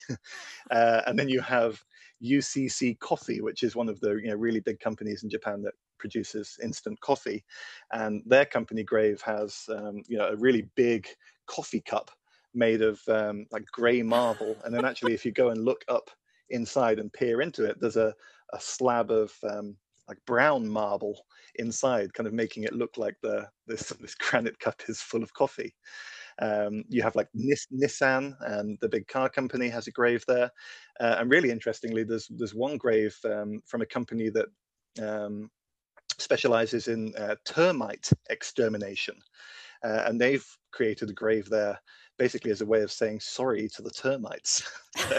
And then you have UCC Coffee, which is one of the really big companies in Japan that produces instant coffee, and their company grave has a really big coffee cup made of like grey marble, and then actually if you go and look up inside and peer into it, there's a slab of like brown marble inside, kind of making it look like this granite cup is full of coffee. You have like Nissan, and the big car company has a grave there. And really interestingly, there's one grave from a company that um, specializes in termite extermination, and they've created a grave there basically as a way of saying sorry to the termites. So,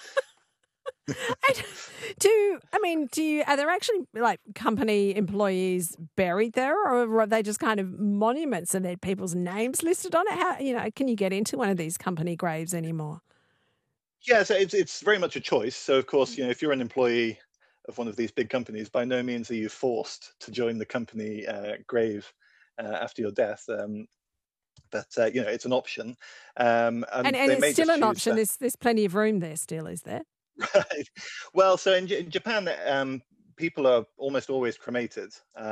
And are there actually like company employees buried there, or are they just kind of monuments and there are people's names listed on it? How, can you get into one of these company graves anymore? yeah, so it's very much a choice. So of course, if you're an employee of one of these big companies, by no means are you forced to join the company grave after your death. But it's an option, And and and they it's may still just an choose option. to. There's plenty of room there still, is there? Right. Well, so in Japan, people are almost always cremated,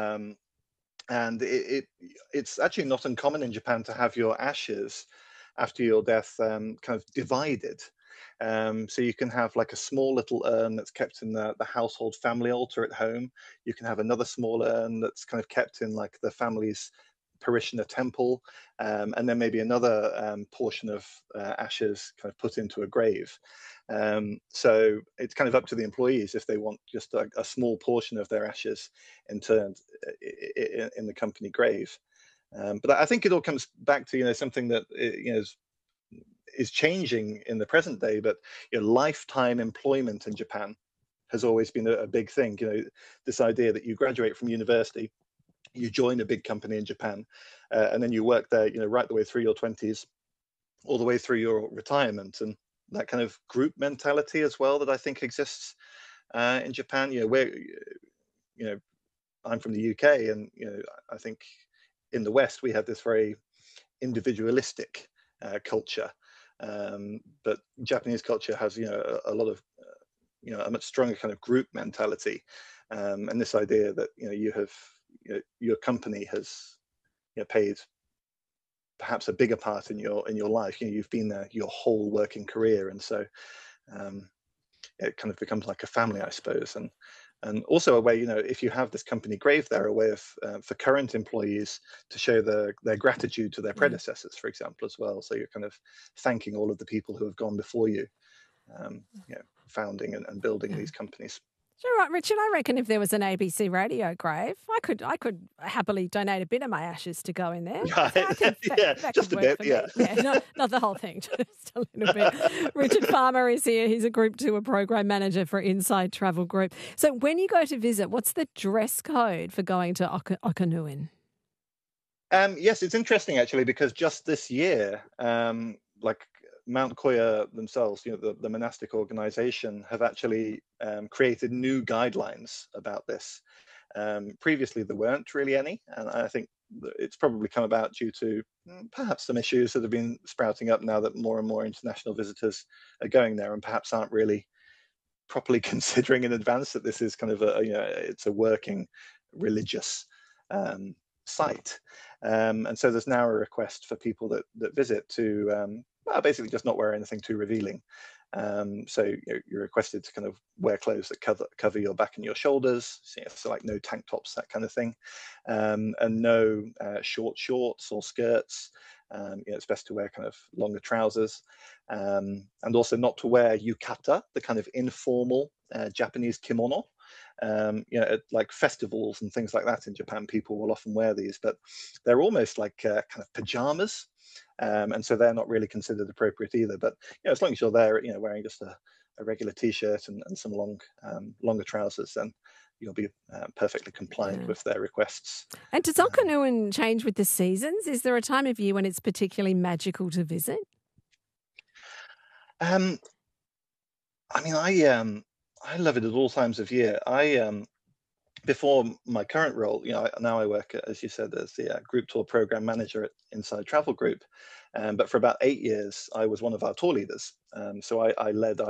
and it's actually not uncommon in Japan to have your ashes after your death kind of divided. So you can have like a small little urn that's kept in the household family altar at home. You can have another small urn that's kind of kept in like the family's parishioner temple, and then maybe another portion of ashes kind of put into a grave. So it's kind of up to the employees if they want just a small portion of their ashes interred in the company grave. But I think it all comes back to something that is changing in the present day. But lifetime employment in Japan has always been a big thing. This idea that you graduate from university, you join a big company in Japan, and then you work there, right the way through your 20s, all the way through your retirement, and that kind of group mentality as well that I think exists in Japan. Where I'm from the UK, and I think in the West we have this very individualistic culture, but Japanese culture has a lot of a much stronger kind of group mentality, and this idea that you have your company has paid perhaps a bigger part in your life. You've been there your whole working career, and so um, it kind of becomes like a family, I suppose. And also a way, if you have this company grave there, a way of for current employees to show their gratitude to their Yeah. predecessors, for example, as well. So you're kind of thanking all of the people who have gone before you, founding and building Yeah. these companies. Sure, right, Richard. I reckon if there was an ABC radio grave, I could happily donate a bit of my ashes to go in there. So Right. I think Yeah, that could just a work bit. for Yeah. me. Yeah, not the whole thing, just a little bit. Richard Farmer is here. He's a Group Tour Program Manager for Inside Travel Group. So when you go to visit, what's the dress code for going to Okanuin? Yes, it's interesting actually because just this year, like Mount Koya themselves, the monastic organization, have actually created new guidelines about this. Previously, there weren't really any, and I think that it's probably come about due to perhaps some issues that have been sprouting up now that more and more international visitors are going there, and perhaps aren't really properly considering in advance that this is kind of it's a working religious site. And so there's now a request for people that visit to well, basically just not wear anything too revealing. So you're requested to kind of wear clothes that cover your back and your shoulders, so like no tank tops, that kind of thing, and no short shorts or skirts. It's best to wear kind of longer trousers, and also not to wear yukata, the kind of informal Japanese kimono. At like festivals and things like that in Japan, people will often wear these, but they're almost like kind of pajamas, and so they're not really considered appropriate either. But as long as you're there, wearing just a regular t-shirt and some longer trousers, then you'll be perfectly compliant Yeah. with their requests. And does Um, Okanuin change with the seasons? Is there a time of year when it's particularly magical to visit? um, I mean, I love it at all times of year. before my current role, now I work, as you said, as the group tour program manager at Inside Travel Group. But for about 8 years, I was one of our tour leaders. So I led